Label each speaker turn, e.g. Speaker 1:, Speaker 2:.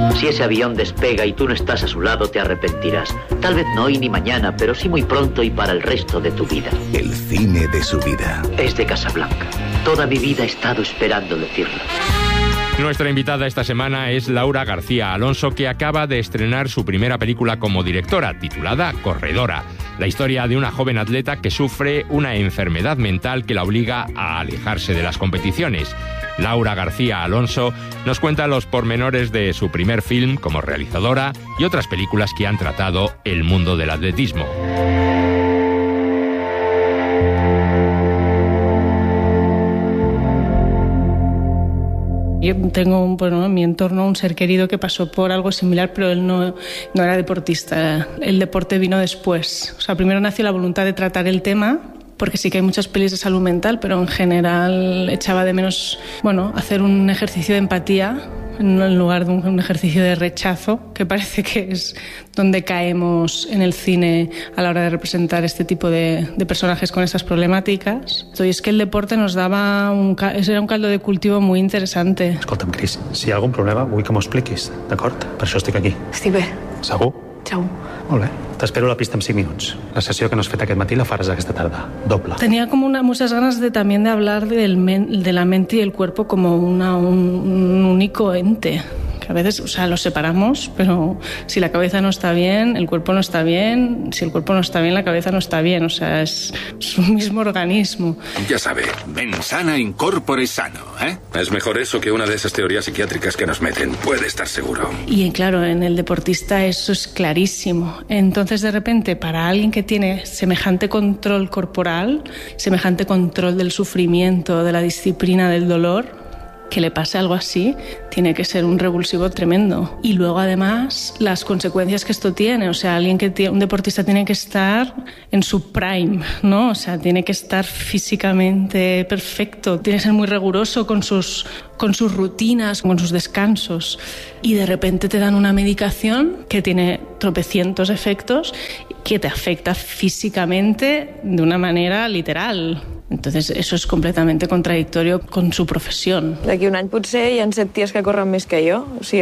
Speaker 1: Si ese avión despega y tú no estás a su lado, te arrepentirás. Tal vez no hoy ni mañana, pero sí muy pronto y para el resto de tu vida.
Speaker 2: El cine de su vida.
Speaker 1: Es de Casablanca. Toda mi vida he estado esperando decirlo.
Speaker 3: Nuestra invitada esta semana es Laura García Alonso, que acaba de estrenar su primera película como directora, titulada Corredora. La historia de una joven atleta que sufre una enfermedad mental que la obliga a alejarse de las competiciones. Laura García Alonso nos cuenta los pormenores de su primer film como realizadora y otras películas que han tratado el mundo del atletismo.
Speaker 4: Yo tengo en mi entorno un ser querido que pasó por algo similar, pero él no era deportista. El deporte vino después. O sea, primero nació la voluntad de tratar el tema, porque sí que hay muchas pelis de salud mental, pero en general echaba de menos, hacer un ejercicio de empatía en lugar de un ejercicio de rechazo, que parece que es donde caemos en el cine a la hora de representar este tipo de personajes con estas problemàtiques. Y es que el deporte nos daba era un caldo de cultivo muy interesante.
Speaker 5: Escolta'm, Cris, si hi ha algun problema vull que m'ho expliquis, d'acord? Per això estic aquí.
Speaker 6: Estic bé.
Speaker 5: Segur?
Speaker 6: Segur.
Speaker 5: Molt bé. T'espero a la pista en 5 minuts. La sessió que no has fet aquest matí la faràs aquesta tarda. Doble.
Speaker 4: Tenía como muchas ganas también de hablar de la mente y el cuerpo como un único ente. Que a veces, los separamos, pero si la cabeza no está bien, el cuerpo no está bien. Si el cuerpo no está bien, la cabeza no está bien. Es un mismo organismo.
Speaker 7: Ya sabe, mens sana in corpore sano, ¿eh? Es mejor eso que una de esas teorías psiquiátricas que nos meten, puede estar seguro.
Speaker 4: Y claro, en el deportista eso es clarísimo. Entonces, de repente, para alguien que tiene semejante control corporal, semejante control del sufrimiento, de la disciplina, del dolor, que le pase algo así, tiene que ser un revulsivo tremendo. Y luego, además, las consecuencias que esto tiene. Un deportista tiene que estar en su prime, ¿no? Tiene que estar físicamente perfecto, tiene que ser muy riguroso con sus rutinas, con sus descansos. Y de repente te dan una medicación que tiene tropecientos efectos que te afecta físicamente de una manera literal. Entonces, eso es completamente contradictorio con su profesión.
Speaker 6: D'aquí un any potser hi ha 7 ties que corren més que jo.